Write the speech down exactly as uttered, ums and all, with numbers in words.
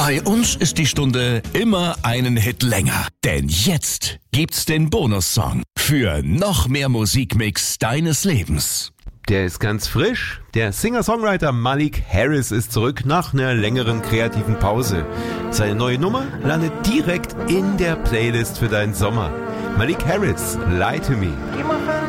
Bei uns ist die Stunde immer einen Hit länger. Denn jetzt gibt's den Bonussong für noch mehr Musikmix deines Lebens. Der ist ganz frisch. Der Singer-Songwriter Malik Harris ist zurück nach einer längeren kreativen Pause. Seine neue Nummer landet direkt in der Playlist für deinen Sommer. Malik Harris, Lie to Me.